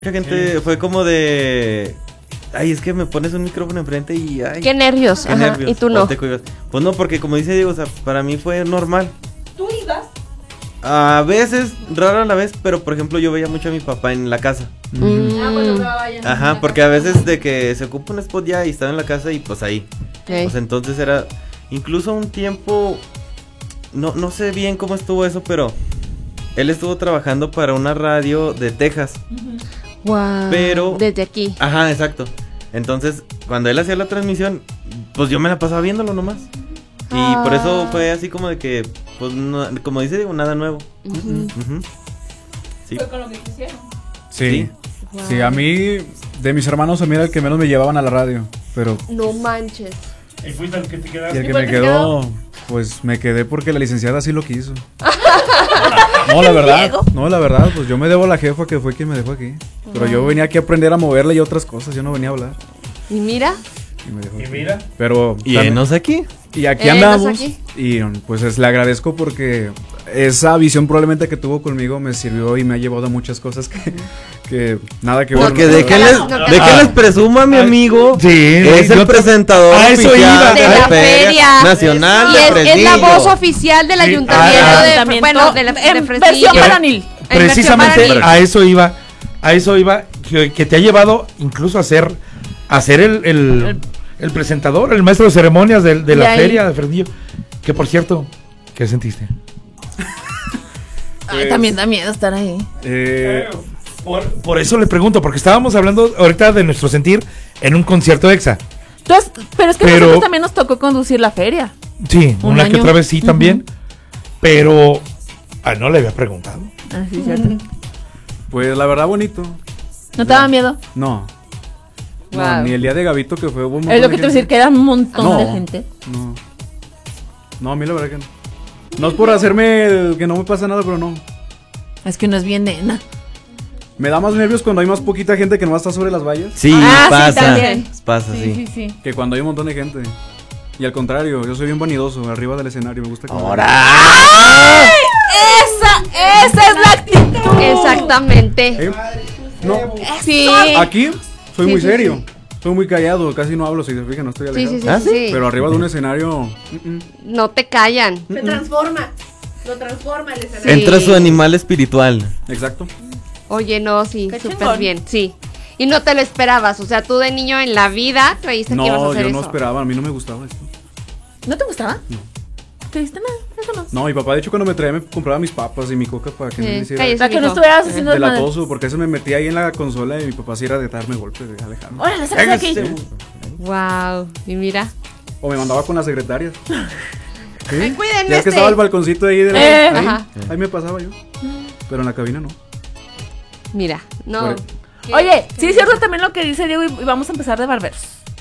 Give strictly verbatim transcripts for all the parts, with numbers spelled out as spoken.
Mucha gente sí. Fue como de... Ay, es que me pones un micrófono enfrente y... Ay, qué nervios, qué ajá, nervios. Y tú no. Pues no, porque como dice Diego, o sea, para mí fue normal. ¿Tú ibas? A veces, raro a la vez, pero por ejemplo yo veía mucho a mi papá en la casa. Mm. Ah, bueno, vaya. Ajá, porque a veces de que se ocupa un spot ya y estaba en la casa y pues ahí. Okay. Pues entonces era... Incluso un tiempo... No, no sé bien cómo estuvo eso, pero... Él estuvo trabajando para una radio de Texas. Uh-huh. Wow. Pero... Desde aquí. Ajá, exacto. Entonces, cuando él hacía la transmisión, pues yo me la pasaba viéndolo nomás. Y ah. por eso fue así como de que, pues, no, como dice Diego, nada nuevo. Uh-huh. Uh-huh. Sí. Fue con lo que quisieron. Sí. Sí. Wow. Sí, a mí, de mis hermanos, a mí era el que menos me llevaban a la radio. Pero... No manches. ¿Y fuiste el que te quedaste? Y el que me quedó, pues me quedé porque la licenciada así lo quiso. No, la verdad, no, la verdad, pues yo me debo a la jefa que fue quien me dejó aquí. Pero yo venía aquí a aprender a moverle y otras cosas, yo no venía a hablar. ¿Y mira? Y, me dejó ¿Y aquí. mira? Pero... ¿Y enos aquí? Y aquí eh, andamos. Aquí. Y pues es, le agradezco porque esa visión probablemente que tuvo conmigo me sirvió y me ha llevado a muchas cosas que, que nada que ver. Porque de que les, de que les presuma mi amigo, sí, es el presentador a eso iba, de la feria nacional y de es, Fresnillo. Es la voz oficial del sí. ayuntamiento ah, de, también, bueno, de, la, de en Fresnillo. versión varonil. Precisamente varonil. a eso iba, a eso iba, que, que te ha llevado incluso a ser, a ser el, el, el, el presentador, el maestro de ceremonias de, de la feria de Fresnillo. Que por cierto, ¿qué sentiste? Ay, también da miedo estar ahí. Eh, por, por eso le pregunto, porque estábamos hablando ahorita de nuestro sentir en un concierto EXA. Entonces, pero es que pero, nosotros también nos tocó conducir la feria. Sí, un una año. que otra vez sí uh-huh. también. Pero ah, no le había preguntado. Ah, sí, cierto. Pues la verdad bonito. ¿No te daba miedo? No. Wow. No, ni el día de Gavito que fue un es lo que te voy a decir, que era un montón no, de gente. No. No, a mí la verdad que no. No es por hacerme el que no me pasa nada, pero no. Es que uno es bien nena. Me da más nervios cuando hay más poquita gente que no está sobre las vallas. Sí, ah, pasa. Sí, pasa, sí. sí, sí, sí. Que cuando hay un montón de gente. Y al contrario, yo soy bien vanidoso, arriba del escenario, me gusta que ¡Ahora! Esa, esa es la actitud. Exactamente. ¿Eh? No. Sí. Aquí soy sí, muy sí, serio. Sí. Soy muy callado, casi no hablo, si se fijan, no estoy alejado. Sí, sí, sí, ¿Ah, sí, sí. Pero arriba de un escenario... Uh-uh. No te callan. Se transforma. Lo transforma el escenario. Sí. Entra su animal espiritual. Exacto. Oye, no, sí, Qué súper chingón. bien, sí. Y no te lo esperabas, o sea, tú de niño en la vida creíste No, que ibas a hacer yo eso. no esperaba, a mí no me gustaba esto. ¿No te gustaba? No. ¿Te diste nada? Eso no. No, mi papá de hecho cuando me traía me compraba mis papas y mi coca para que Sí, no me hiciera cállese, Para que no mijo. estuvieras haciendo de la desmadre. tosu, porque eso me metía ahí en la consola y mi papá sí era de darme golpes, de alejarme. Órale, sácate de aquí. Wow, y mira. O me mandaba con las secretarias. ¿Sí? Ay, cuiden Ya es este. que estaba el balconcito ahí, de la, Eh. ahí, Ajá. ahí me pasaba yo. Pero en la cabina no. Mira, no. Por- ¿Qué? Oye, ¿Qué sí es cierto también lo que dice Diego y vamos a empezar de barberos.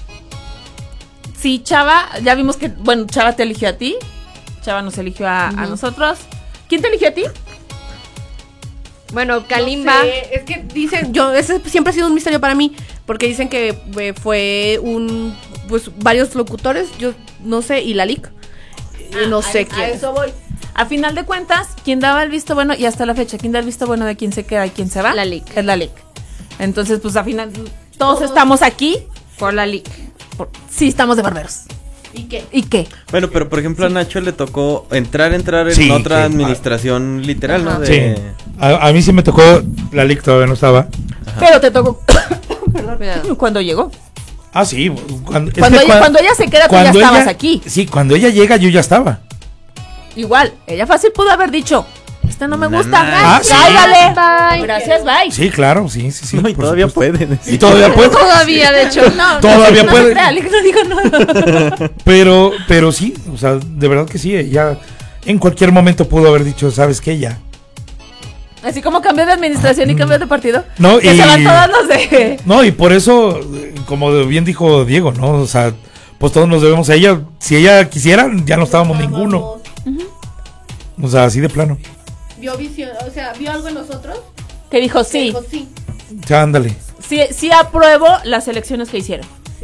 Sí, Chava, ya vimos que, bueno, Chava te eligió a ti. Chava nos eligió a, Uh-huh. a nosotros. ¿Quién te eligió a ti? Bueno, Kalimba. No sé, es que dicen, yo, ese siempre ha sido un misterio para mí, porque dicen que eh, fue un, pues, varios locutores, yo no sé, y Lalic, Ah, no a- sé a quién. eso voy. A final de cuentas, ¿quién daba el visto bueno? Y hasta la fecha, ¿quién da el visto bueno de quién se queda y quién se va? La Lic. Es la Lic. Entonces, pues, a final, todos estamos aquí. Por la Lic. por- sí, estamos de barberos. ¿Y qué? ¿Y qué? Bueno, pero por ejemplo a Nacho le tocó entrar, entrar en Sí, otra que- administración literal, Ajá. ¿no? Sí. De... A, a mí sí me tocó, la Lic todavía no estaba. Pero te tocó. Cuidado. Cuando llegó. Ah, sí. Cuando, es Cuando, que ella, cua- cuando ella se queda, tú ya cuando estabas ella- aquí. Sí, cuando ella llega yo ya estaba. Igual, ella fácil pudo haber dicho, este no me Na, gusta. na. Ah, sí. Cáigale. Bye. Gracias, bye. Sí, claro, sí, sí, sí. No, y por todavía supuesto. pueden. Y todavía puede. Todavía, de hecho. No, Todavía no, puede. No, no, no digo nada. Pero, pero sí, o sea, de verdad que sí, ella en cualquier momento pudo haber dicho, ¿sabes qué? Ya. Así como cambió de administración y cambió de partido. No, que y- se van todos los de. No, y por eso, eh, como bien dijo Diego, ¿no? O sea, pues todos nos debemos a ella. Si ella quisiera, ya no estábamos ninguno. O sea, así de plano. ¿Vio visión, o sea, vio algo en nosotros? Que dijo Que sí. dijo, sí, Ya, ándale. Sí, sí apruebo las elecciones que hicieron. sí.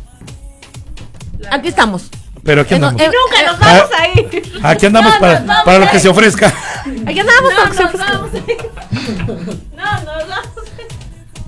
Aquí estamos. Pero aquí Eh, no, andamos. eh, Nunca nos Ah, vamos ahí. Aquí andamos No, para, nos vamos para lo ahí. que se ofrezca. Aquí andamos, No, para que se nos ofrezca. vamos. No, nos vamos.